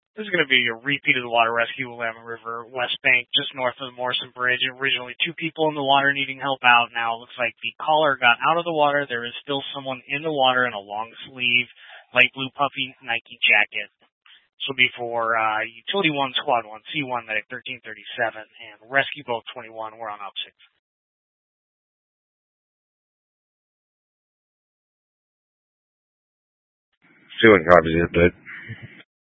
This is going to be a repeat of the water rescue at Willamette River, West Bank, just north of the Morrison Bridge. Originally 2 people in the water needing help out. Now it looks like the caller got out of the water. There is still someone in the water in a long sleeve, light blue puffy Nike jacket. This will be for Utility 1, Squad 1, C1 Medic 1337, and Rescue Boat 21. We're on up 6. C1 copies it, but